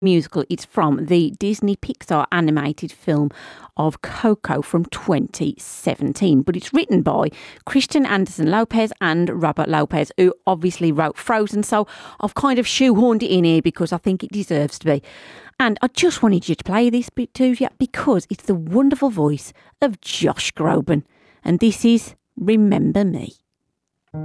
musical. It's from the Disney Pixar animated film of Coco from 2017. But it's written by Christian Anderson Lopez and Robert Lopez, who obviously wrote Frozen. So I've kind of shoehorned it in here because I think it deserves to be. And I just wanted you to play this bit to you because it's the wonderful voice of Josh Groban. And this is Remember Me.